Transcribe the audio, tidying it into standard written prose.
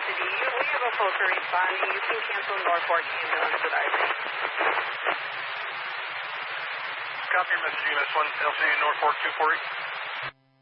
LTD. We have a code to responding. You can cancel Norfolk ambulance with Ivory. Copy, messaging MS1 LTD Norfolk 240.